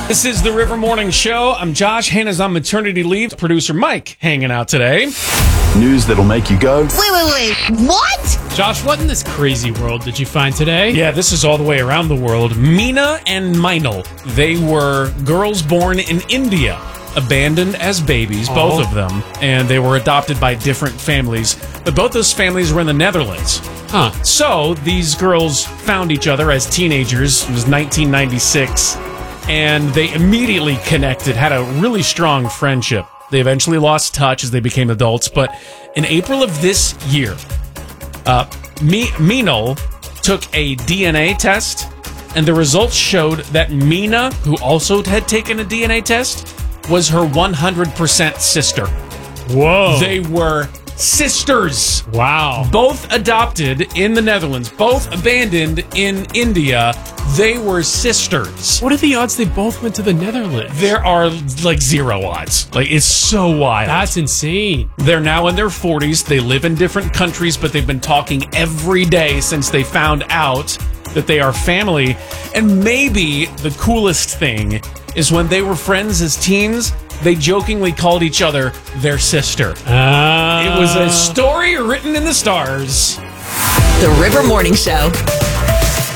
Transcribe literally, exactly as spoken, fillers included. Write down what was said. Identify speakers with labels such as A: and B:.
A: This is the River Morning Show. I'm Josh. Hannah's on maternity leave. Producer Mike hanging out today.
B: News that'll make you go,
C: Wait, wait, wait. What?
D: Josh, what in this crazy world did you find today?
A: Yeah, this is all the way around the world. Meena and Mainal. They were girls born in India, abandoned as babies, both
D: Oh.
A: of them, and they were adopted by different families. But both those families were in the Netherlands.
D: Huh.
A: So these girls found each other as teenagers. It was nineteen ninety-six, and they immediately connected, had a really strong friendship. They eventually lost touch as they became adults, but in April of this year, uh, Me- Mainal took a D N A test, and the results showed that Meena, who also had taken a D N A test, was her one hundred percent sister.
D: Whoa.
A: They were sisters.
D: wow.
A: Both adopted in the Netherlands, both abandoned in India. They were sisters.
D: What are the odds they both went to the Netherlands?
A: There are like zero odds. Like, it's so wild.
D: That's insane.
A: They're now in their forties. They live in different countries, but they've been talking every day since they found out that they are family. And maybe the coolest thing is when they were friends as teens, they jokingly called each other their sister.
D: Uh,
A: It was a story written in the stars.
C: The River Morning Show.